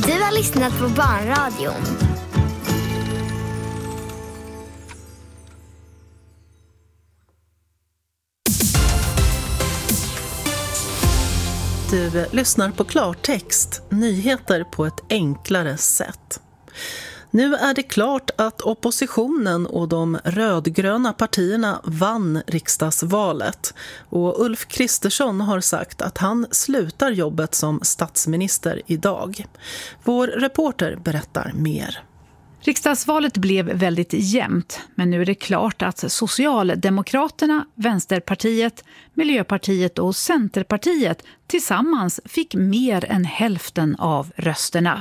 Du har lyssnat på Barnradion. Du lyssnar på klartext, nyheter på ett enklare sätt. Nu är det klart att oppositionen och de rödgröna partierna vann riksdagsvalet. Och Ulf Kristersson har sagt att han slutar jobbet som statsminister idag. Vår reporter berättar mer. Riksdagsvalet blev väldigt jämnt, men nu är det klart att Socialdemokraterna, Vänsterpartiet, Miljöpartiet och Centerpartiet tillsammans fick mer än hälften av rösterna.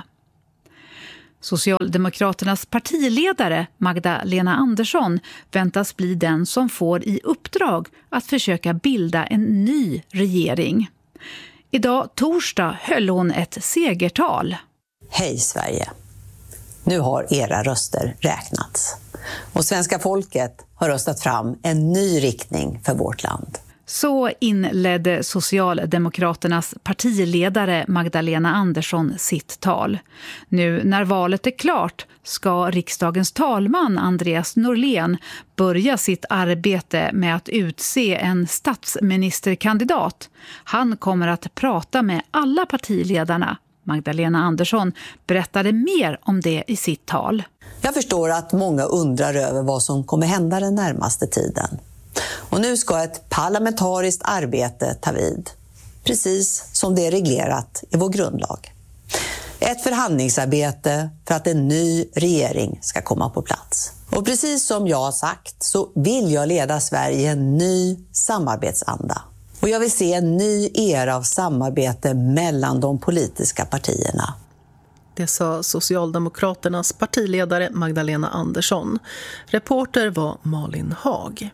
Socialdemokraternas partiledare Magdalena Andersson väntas bli den som får i uppdrag att försöka bilda en ny regering. Idag torsdag höll hon ett segertal. Hej Sverige! Nu har era röster räknats. Och svenska folket har röstat fram en ny riktning för vårt land. Så inledde Socialdemokraternas partiledare Magdalena Andersson sitt tal. Nu när valet är klart ska riksdagens talman Andreas Norlén börja sitt arbete med att utse en statsministerkandidat. Han kommer att prata med alla partiledarna. Magdalena Andersson berättade mer om det i sitt tal. Jag förstår att många undrar över vad som kommer hända den närmaste tiden. Och nu ska ett parlamentariskt arbete ta vid, precis som det är reglerat i vår grundlag. Ett förhandlingsarbete för att en ny regering ska komma på plats. Och precis som jag har sagt så vill jag leda Sverige i en ny samarbetsanda. Och jag vill se en ny era av samarbete mellan de politiska partierna. Det sa Socialdemokraternas partiledare Magdalena Andersson. Reporter var Malin Hag.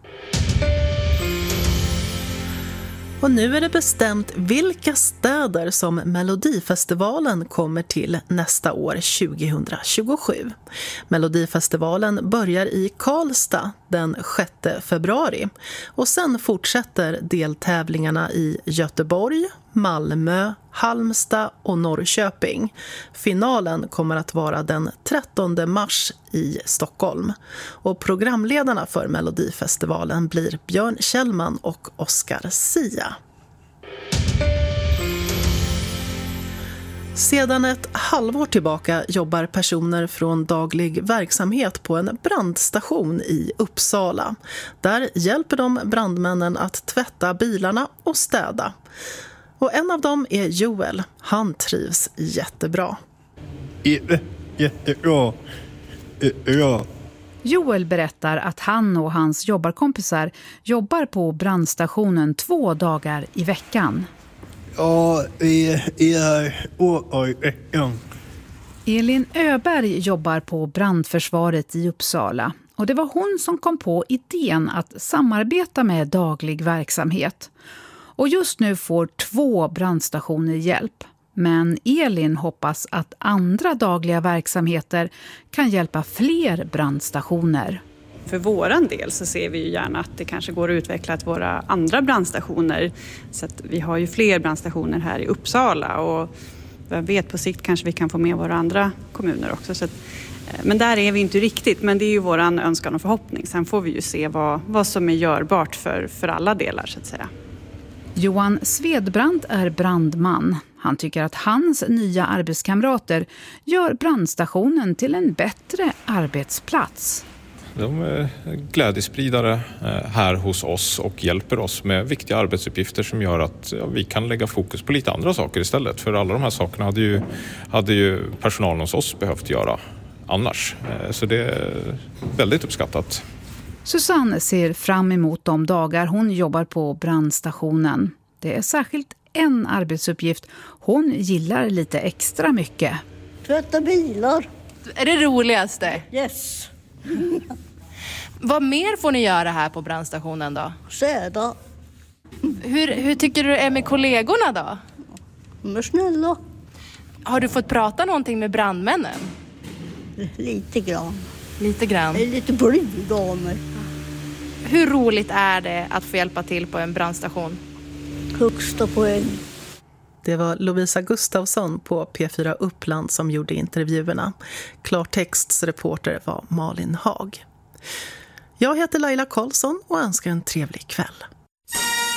Och nu är det bestämt vilka städer som Melodifestivalen kommer till nästa år 2027. Melodifestivalen börjar i Karlstad den 6 februari och sen fortsätter deltävlingarna i Göteborg, Malmö, Halmstad och Norrköping. Finalen kommer att vara den 13 mars i Stockholm. Och programledarna för Melodifestivalen blir Björn Kjellman och Oscar Sia. Sedan ett halvår tillbaka jobbar personer från daglig verksamhet på en brandstation i Uppsala. Där hjälper de brandmännen att tvätta bilarna och städa. Och en av dem är Joel. Han trivs jättebra. Jättebra. Joel berättar att han och hans jobbarkompisar jobbar på brandstationen 2 dagar i veckan. Ja, vi är i veckan. Elin Öberg jobbar på brandförsvaret i Uppsala. Och det var hon som kom på idén att samarbeta med daglig verksamhet. Och just nu får 2 brandstationer hjälp. Men Elin hoppas att andra dagliga verksamheter kan hjälpa fler brandstationer. För våran del så ser vi ju gärna att det kanske går att utveckla till våra andra brandstationer. Så att vi har ju fler brandstationer här i Uppsala och jag vet på sikt kanske vi kan få med våra andra kommuner också. Så att, men där är vi inte riktigt, men det är ju våran önskan och förhoppning. Sen får vi ju se vad som är görbart för alla delar så att säga. Johan Svedbrand är brandman. Han tycker att hans nya arbetskamrater gör brandstationen till en bättre arbetsplats. De är glädjespridare här hos oss och hjälper oss med viktiga arbetsuppgifter som gör att vi kan lägga fokus på lite andra saker istället. För alla de här sakerna hade ju personalen hos oss behövt göra annars. Så det är väldigt uppskattat. Susanne ser fram emot de dagar hon jobbar på brandstationen. Det är särskilt en arbetsuppgift hon gillar lite extra mycket. Tvätta bilar. Är det roligaste? Yes. Vad mer får ni göra här på brandstationen då? Städa. Hur tycker du det är med kollegorna då? De är snälla. Har du fått prata någonting med brandmännen? Lite grann. Lite grann? Jag är lite blyg av mig. Hur roligt är det att få hjälpa till på en brandstation? Högsta poäng. Det var Lovisa Gustafsson på P4 Uppland som gjorde intervjuerna. Klartexts reporter var Malin Hag. Jag heter Laila Karlsson och önskar en trevlig kväll.